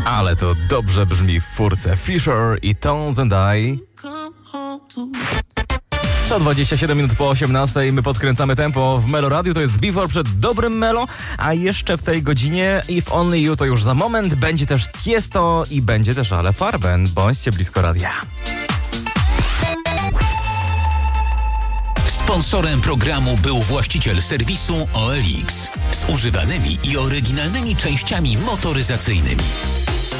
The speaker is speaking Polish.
Ale to dobrze brzmi w furce. Fisher i Tones and I. To 27 minut po 18. My podkręcamy tempo w Melo Radio. To jest Before przed dobrym Melo, a jeszcze w tej godzinie If Only You to już za moment. Będzie też Tiesto i będzie też Ale Farben. Bądźcie blisko radia. Sponsorem programu był właściciel serwisu OLX z używanymi i oryginalnymi częściami motoryzacyjnymi.